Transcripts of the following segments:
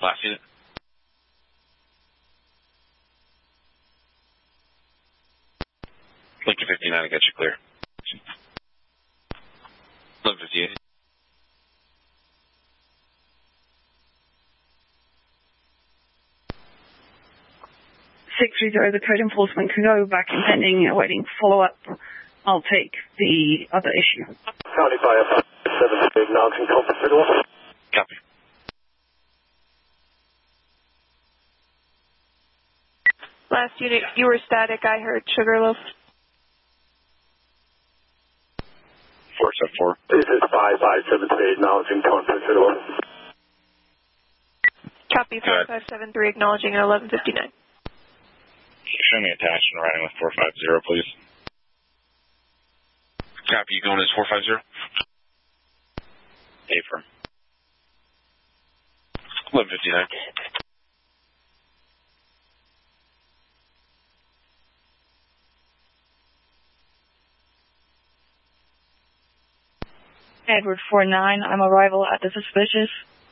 Last unit. Lincoln 59, I got you clear. 1158. 630, the code enforcement can go back in pending, awaiting follow-up. I'll take the other issue. County Fire 573, acknowledging culprit. Copy. Last unit, you were static. I heard Sugarloaf. 474. This is 5573, acknowledging culprit. Copy 5573, acknowledging at 11:59. Show me attached and riding with 450, please. Copy, you going as 450? Affirm. 1159. Edward 49, I'm arrival at the suspicious.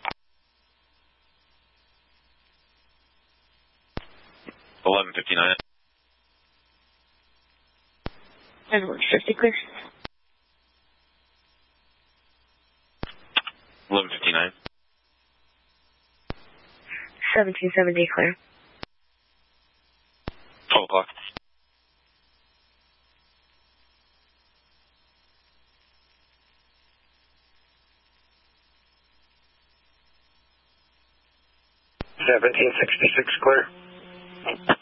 $11.59. Edward 50 clear. $11.59. 1770 clear. 12 o'clock. $1766 clear.